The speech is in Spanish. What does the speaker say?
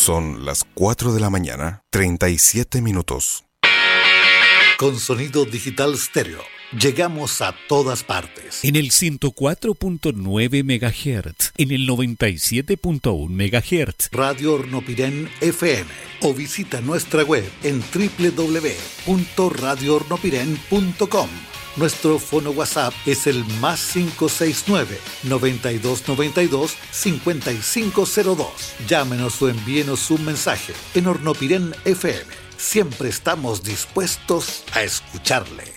Son las 4 de la mañana, 37 minutos. Con sonido digital estéreo, llegamos a todas partes. En el 104.9 MHz, en el 97.1 MHz. Radio Hornopirén FM. O visita nuestra web en www.radiohornopirén.com. Nuestro fono WhatsApp es el +569 9292 5502. Llámenos o envíenos un mensaje. En Hornopirén FM siempre estamos dispuestos a escucharle.